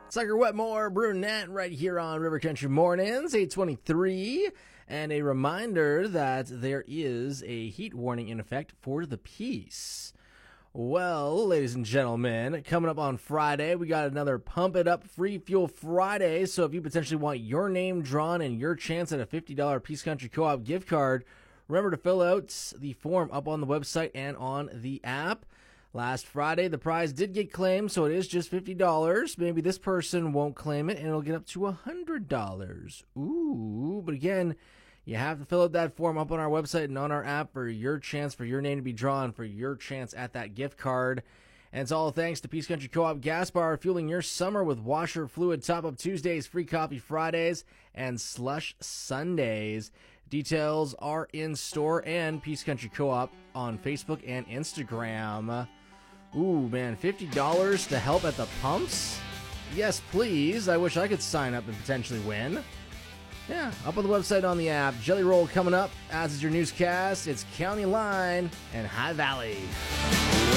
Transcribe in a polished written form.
Sucker Wetmore Brunette right here on River Country Mornings, 8:23. And a reminder that there is a heat warning in effect for the Peace. Well, ladies and gentlemen, coming up on Friday, we got another Pump It Up Free Fuel Friday. So if you potentially want your name drawn and your chance at a $50 Peace Country Co-op gift card, remember to fill out the form up on the website and on the app. Last Friday, the prize did get claimed, so it is just $50. Maybe this person won't claim it, and it'll get up to $100. Ooh, but again, you have to fill out that form up on our website and on our app for your chance, for your name to be drawn, for your chance at that gift card. And it's all thanks to Peace Country Co-op Gas Bar, fueling your summer with washer fluid top-up Tuesdays, free coffee Fridays, and slush Sundays. Details are in store and Peace Country Co-op on Facebook and Instagram. Ooh, man, $50 to help at the pumps? Yes, please. I wish I could sign up and potentially win. Yeah, up on the website, on the app. Jelly Roll coming up, as is your newscast. It's County Line and High Valley.